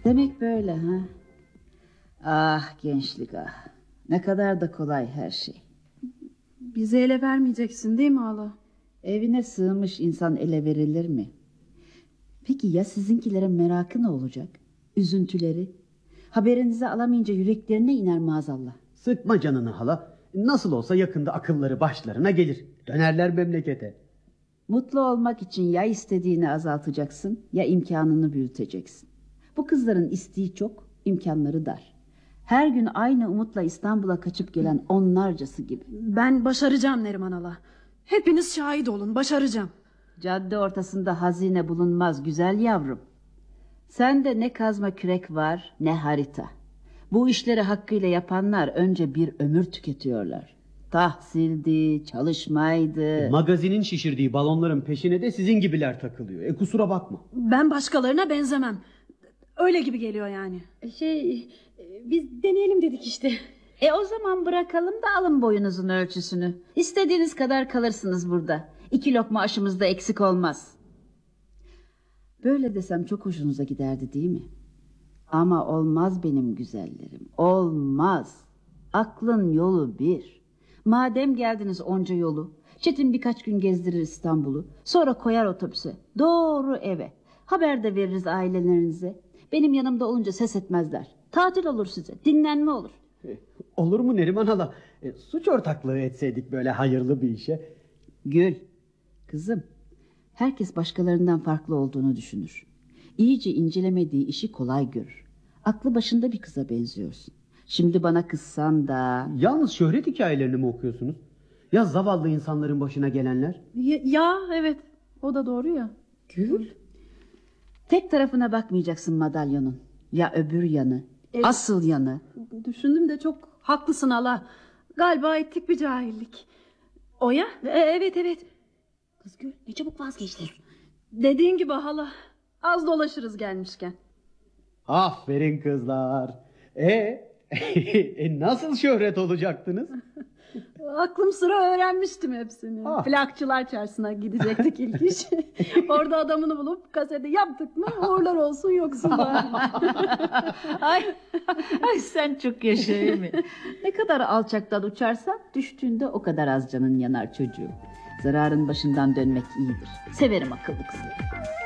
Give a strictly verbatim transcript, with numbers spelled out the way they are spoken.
Demek böyle ha? Ah gençlik ah. Ne kadar da kolay her şey. Bizi ele vermeyeceksin değil mi hala? Evine sığmış insan ele verilir mi? Peki ya sizinkilerin merakı ne olacak? Üzüntüleri? Haberinizi alamayınca yüreklerine iner maazallah. Sıkma canını hala. Nasıl olsa yakında akılları başlarına gelir. Dönerler memlekete. Mutlu olmak için ya istediğini azaltacaksın ya imkanını büyüteceksin. Bu kızların isteği çok, imkanları dar. Her gün aynı umutla İstanbul'a kaçıp gelen onlarcası gibi. Ben başaracağım Neriman hala. Hepiniz şahit olun, başaracağım. Cadde ortasında hazine bulunmaz güzel yavrum. Sende ne kazma kürek var ne harita. Bu işleri hakkıyla yapanlar önce bir ömür tüketiyorlar. Tahsildi, çalışmaydı. Magazinin şişirdiği balonların peşine de sizin gibiler takılıyor. E kusura bakma. Ben başkalarına benzemem. Öyle gibi geliyor yani. Şey, biz deneyelim dedik işte. E o zaman bırakalım da alın boyunuzun ölçüsünü. İstediğiniz kadar kalırsınız burada. İki lokma aşımızda eksik olmaz. Böyle desem çok hoşunuza giderdi değil mi? Ama olmaz benim güzellerim. Olmaz. Aklın yolu bir. Madem geldiniz onca yolu, Çetin birkaç gün gezdirir İstanbul'u. Sonra koyar otobüse. Doğru eve. Haber de veririz ailelerinize. Benim yanımda olunca ses etmezler. Tatil olur size. Dinlenme olur. E, olur mu Neriman hala? E, suç ortaklığı etseydik böyle hayırlı bir işe. Gül. Kızım. Herkes başkalarından farklı olduğunu düşünür. İyice incelemediği işi kolay görür. Aklı başında bir kıza benziyorsun. Şimdi bana kızsan da... Yalnız şöhret hikayelerini mi okuyorsunuz? Ya zavallı insanların başına gelenler? Ya, ya evet, o da doğru ya. Gül. Tek tarafına bakmayacaksın madalyonun. Ya öbür yanı, Evet. asıl yanı. Düşündüm de çok haklısın hala. Galiba ettik bir cahillik. O ya? E, evet evet. Kız Gül ne çabuk vazgeçtin. Dediğin gibi hala. Az dolaşırız gelmişken. Aferin kızlar. E, e nasıl şöhret olacaktınız? Aklım sıra öğrenmiştim hepsini. Ah. Plakçılar çarşısına gidecektik ilk iş. Orada adamını bulup kasede yaptık mı uğurlar olsun yoksullar. ay, ay sen çok yaşa mi? Ne kadar alçaktan uçarsan düştüğünde o kadar az canın yanar çocuğum. Zararın başından dönmek iyidir. Severim akıllı kızları.